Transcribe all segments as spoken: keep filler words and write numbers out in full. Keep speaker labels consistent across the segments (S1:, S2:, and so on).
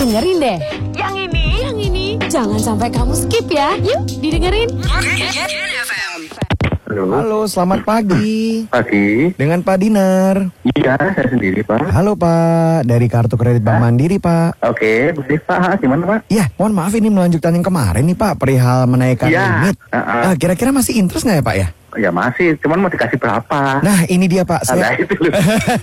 S1: Dengerin deh. Yang ini, yang ini. Jangan sampai kamu skip ya. Yuk, didengerin.
S2: Halo.
S3: Halo, selamat pagi.
S2: Pagi.
S3: Dengan Pak Dinar.
S2: Iya, saya sendiri, Pak.
S3: Halo Pak, dari Kartu Kredit Bank Mandiri Pak.
S2: Oke, bersih Pak. Gimana, Pak?
S3: Ya, mohon maaf ini melanjutkan yang kemarin nih Pak, perihal menaikkan
S2: Ya.
S3: limit.
S2: Uh-uh.
S3: Ah, kira-kira masih interest nggak ya Pak ya?
S2: Ya masih, cuman mau dikasih berapa?
S3: Nah, ini dia Pak.
S2: Ada
S3: Saya...
S2: itu loh.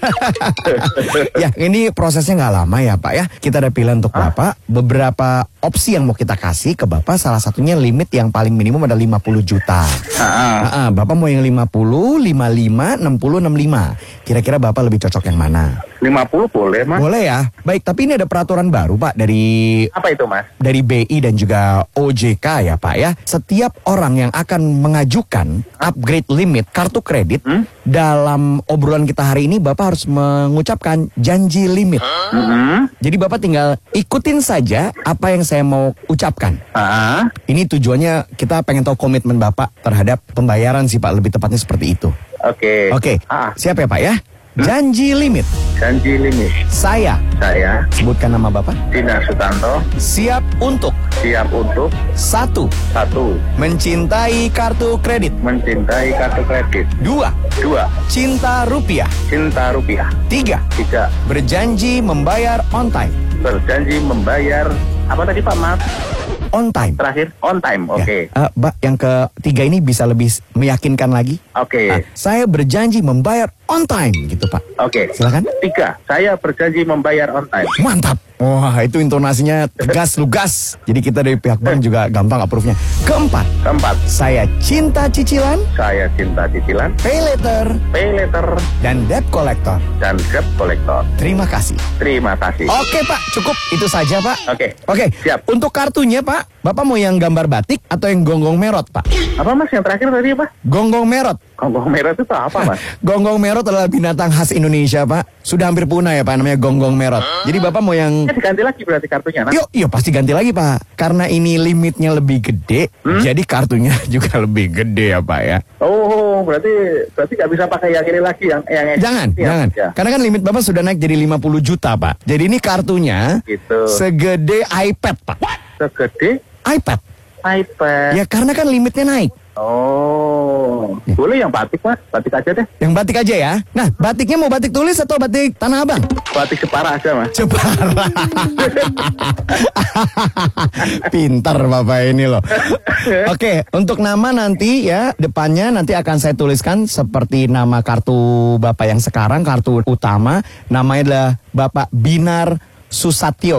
S3: ya, ini prosesnya nggak lama ya Pak ya. Kita ada pilihan untuk
S2: Hah?
S3: Bapak. Beberapa opsi yang mau kita kasih ke Bapak. Salah satunya limit yang paling minimum ada lima puluh juta.
S2: Ah, ah.
S3: Ah, ah, Bapak mau yang lima puluh, lima puluh lima, enam puluh, enam puluh lima. Kira-kira Bapak lebih cocok yang mana?
S2: lima puluh boleh, Mas?
S3: Boleh ya. Baik, tapi ini ada peraturan baru Pak dari
S2: Apa itu, Mas?
S3: dari B I dan juga O J K ya Pak ya. Setiap orang yang akan mengajukan upgrade limit kartu kredit,
S2: Hmm?
S3: dalam obrolan kita hari ini Bapak harus mengucapkan janji limit.
S2: Mm-hmm.
S3: Jadi Bapak tinggal ikutin saja apa yang saya mau ucapkan.
S2: Ah,
S3: Ini tujuannya kita pengen tahu komitmen Bapak terhadap pembayaran sih Pak, lebih tepatnya seperti itu.
S2: oke.
S3: Oke,
S2: Ah,
S3: siap ya Pak ya? Janji limit.
S2: janji limit.
S3: Saya,
S2: Saya,
S3: sebutkan nama Bapak,
S2: Dinar Sutanto,
S3: siap untuk
S2: siap untuk
S3: satu,
S2: satu,
S3: mencintai kartu kredit.
S2: mencintai kartu kredit.
S3: Dua,
S2: Dua,
S3: cinta rupiah.
S2: cinta rupiah.
S3: Tiga,
S2: Tiga,
S3: berjanji membayar on time.
S2: berjanji membayar apa tadi, Pak? Maaf.
S3: On time.
S2: Terakhir, on time. Oke.
S3: Ya. Eh, Mbak, yang ketiga ini bisa lebih meyakinkan lagi.
S2: Oke.
S3: Ah, saya berjanji membayar on time, gitu Pak.
S2: Oke.
S3: Silakan.
S2: Tiga, saya berjanji membayar on time.
S3: Mantap. Wah, itu intonasinya tegas, lugas. Jadi kita dari pihak bank juga gampang approve-nya. Keempat,
S2: Keempat,
S3: saya cinta cicilan,
S2: saya cinta cicilan,
S3: pay later,
S2: pay letter,
S3: dan debt collector.
S2: dan debt collector.
S3: Terima kasih.
S2: Terima kasih.
S3: Oke Pak, cukup. Itu saja Pak.
S2: Oke.
S3: Oke,
S2: Siap.
S3: untuk kartunya Pak, Bapak mau yang gambar batik atau yang gonggong merot Pak?
S2: Apa, Mas, yang terakhir tadi apa?
S3: Gonggong merot.
S2: Gonggong merah itu apa, Mas?
S3: Gonggong merot adalah binatang khas Indonesia Pak. Sudah hampir punah ya Pak, namanya gonggong merot. Jadi Bapak mau yang...
S2: Ini diganti lagi berarti kartunya, nah?
S3: Yuk, yuk pasti ganti lagi Pak. Karena ini limitnya lebih gede,
S2: Hmm?
S3: jadi kartunya juga lebih gede ya Pak ya.
S2: Oh, berarti berarti nggak bisa pakai yang ini lagi, yang yang
S3: Jangan,
S2: yang-
S3: jangan.
S2: Ya.
S3: Karena kan limit Bapak sudah naik jadi lima puluh juta Pak. Jadi ini kartunya
S2: Gitu.
S3: segede iPad Pak.
S2: Segede
S3: iPad.
S2: iPad.
S3: Ya karena kan limitnya naik.
S2: Oh, boleh yang batik, Mas? Batik aja deh.
S3: Yang batik aja ya. Nah, batiknya mau batik tulis atau batik Tanah Abang?
S2: Batik Jepara aja, Mas.
S3: Jepara. Pintar Bapak ini loh. Oke, untuk nama nanti ya, depannya nanti akan saya tuliskan seperti nama kartu Bapak yang sekarang, kartu utama. Namanya adalah Bapak Binar Susatyo.